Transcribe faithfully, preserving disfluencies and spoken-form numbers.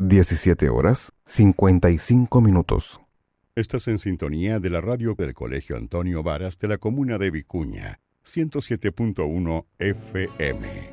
diecisiete horas cincuenta y cinco minutos. Estás en sintonía de la radio del Colegio Antonio Varas de la comuna de Vicuña, ciento siete punto uno F M.